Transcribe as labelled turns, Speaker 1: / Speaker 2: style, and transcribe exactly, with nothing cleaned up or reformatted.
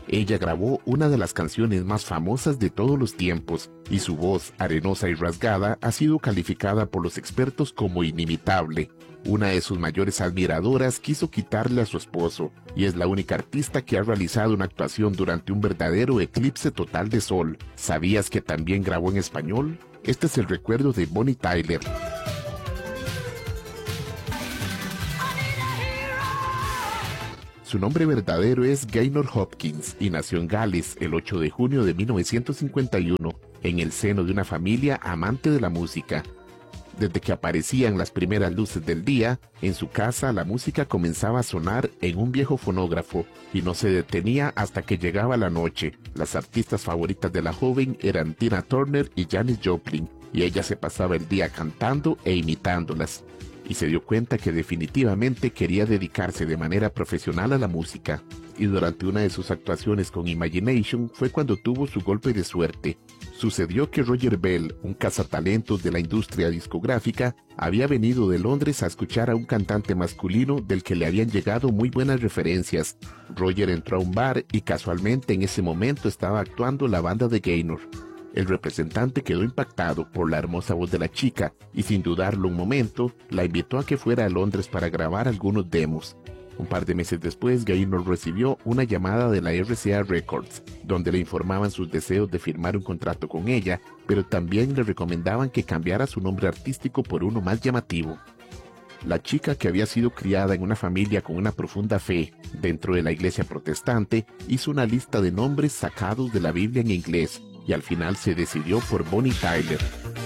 Speaker 1: Ella grabó una de las canciones más famosas de todos los tiempos, y su voz, arenosa y rasgada, ha sido calificada por los expertos como inimitable. Una de sus mayores admiradoras quiso quitarle a su esposo, y es la única artista que ha realizado una actuación durante un verdadero eclipse total de sol. ¿Sabías que también grabó en español? Este es el recuerdo de Bonnie Tyler. Su nombre verdadero es Gaynor Hopkins y nació en Gales el ocho de junio de mil novecientos cincuenta y uno, en el seno de una familia amante de la música. Desde que aparecían las primeras luces del día, en su casa la música comenzaba a sonar en un viejo fonógrafo y no se detenía hasta que llegaba la noche. Las artistas favoritas de la joven eran Tina Turner y Janis Joplin, y ella se pasaba el día cantando e imitándolas. Y se dio cuenta que definitivamente quería dedicarse de manera profesional a la música. Y durante una de sus actuaciones con Imagination fue cuando tuvo su golpe de suerte. Sucedió que Roger Bell, un cazatalentos de la industria discográfica, había venido de Londres a escuchar a un cantante masculino del que le habían llegado muy buenas referencias. Roger entró a un bar y casualmente en ese momento estaba actuando la banda de Gaynor. El representante quedó impactado por la hermosa voz de la chica y sin dudarlo un momento, la invitó a que fuera a Londres para grabar algunos demos. Un par de meses después, Gaynor recibió una llamada de la R C A Records, donde le informaban sus deseos de firmar un contrato con ella, pero también le recomendaban que cambiara su nombre artístico por uno más llamativo. La chica, que había sido criada en una familia con una profunda fe dentro de la iglesia protestante, hizo una lista de nombres sacados de la Biblia en inglés, y al final se decidió por Bonnie Tyler.